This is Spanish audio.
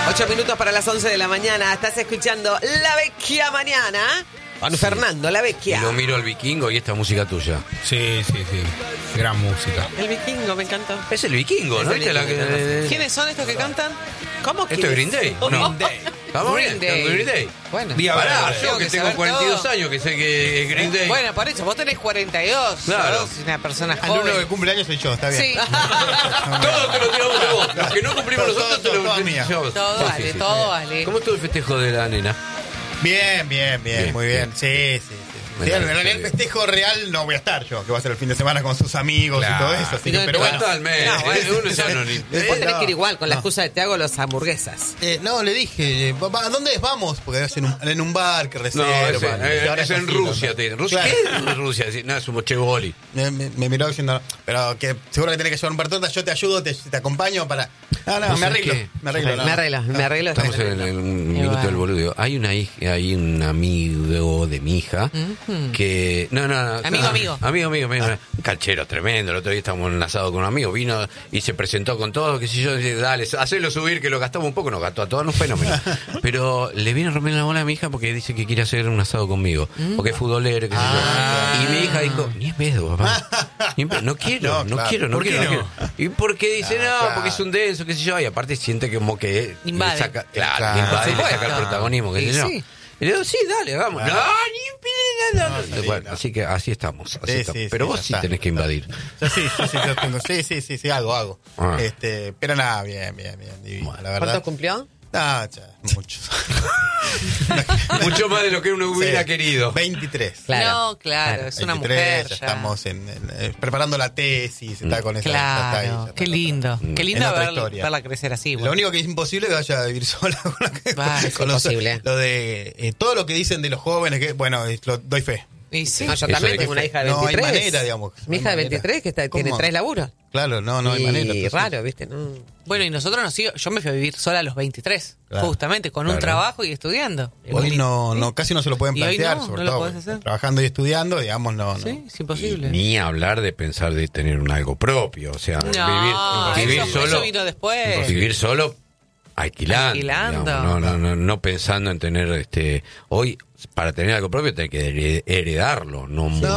8 minutos para las 11 de la mañana. Estás escuchando La Vecchia Mañana con Fernando La Vecchia. Y lo miro al Vikingo y esta música tuya. Sí. Gran música. El Vikingo, me encantó. Es el Vikingo, ¿no? Es el Vikingo. ¿Quiénes son estos que cantan? ¿Cómo? ¿Esto es Green Day? No. Green Day. ¿Estamos Green bien? Day. Green Day. Bueno, Pará, tengo yo que tengo saber 42 todo. años que sé que es Green Day. Bueno, por eso, vos tenés 42. Claro. Sos una persona El único que joven. cumple años soy yo, está bien. Sí. Todo te lo tiramos de vos. Los que no cumplimos nosotros te lo toda mía. tiramos. Todo vale, todo vale. ¿Cómo estuvo el festejo de la nena? Bien, muy bien. Bien. Sí. Bueno, En realidad el festejo real no voy a estar yo, que va a ser el fin de semana con sus amigos y todo eso. Así que, No, pero bueno. Totalmente. No, bueno. Uno ya no ni... Vos tenés no, que ir igual, con la no. excusa de te hago las hamburguesas. No, le dije, ¿a dónde es? Vamos? Porque es en un bar que No, reserva. Y ahora es en así, Rusia. ¿no? ¿Rusia? Claro. ¿Qué es Rusia? No, es un mocheboli. Me miró diciendo, pero que seguro que tenés que llevar un par de tortas, yo te ayudo, te acompaño para... No, ¿Vos me sabés arreglo. qué? Me arreglo. Me arreglo. Estamos en el minuto del boludo. Hay una hija, hay un amigo de mi hija que... No. Amigo. Amigo. Un canchero tremendo. El otro día estábamos en un asado con un amigo. Vino y se presentó con todo. Que si yo, dale, hacelo subir, que lo gastamos un poco. Nos gastó a todos, un fenómeno. Pero le viene rompiendo la bola a mi hija porque dice que quiere hacer un asado conmigo. Porque es futbolero, qué sé yo. Y mi hija dijo, ni en pedo, papá. Ni en pedo. No quiero. ¿Por qué no? Y porque dice, claro. porque es un denso, qué sé yo. Y aparte siente como que... Invade. le saca, Claro. le invade y le Por saca el supuesto. protagonismo, qué Y sé yo. sí. Y le digo, sí, dale, vamos. No, ni en pedo. sí, Bueno, no. así que así estamos. Sí, Pero sí, vos ya sí está. tenés que invadir. Yo tengo. Sí, hago. Ah. Pero nada, bien, divino, la verdad. ¿Cuántos cumplió? No, muchos. Mucho más de lo que uno hubiera Sí. querido. 23. Claro. No, claro, es una 23, mujer ya ya. estamos preparando la tesis, está con esa. Claro, ya está ahí, qué lindo. Qué Es lindo otra historia. verla crecer así. Lo único que es imposible es que vaya a vivir sola. Es imposible. Lo de todo lo que dicen de los jóvenes, que bueno, lo doy fe. Y sí. No, yo Eso también hay tengo que- una hija de No hay 23. manera, digamos. Mi hija de No hay manera. 23 que tiene ¿Cómo? 3 laburos. Claro, no hay Y manera. entonces- raro, ¿viste? No. Bueno, y nosotros yo me fui a vivir sola a los 23, Claro. justamente, con un Claro. trabajo y estudiando. Hoy no, casi no se lo pueden Y hoy plantear, no, sobre no lo todo. podés hacer. Trabajando y estudiando, digamos, no. Sí, es imposible. Ni hablar de pensar de tener un algo propio. O sea, No, vivir eso solo. vino después. Vivir solo alquilando. Alquilando. digamos. No pensando en tener hoy para tener algo propio tenés que heredarlo, no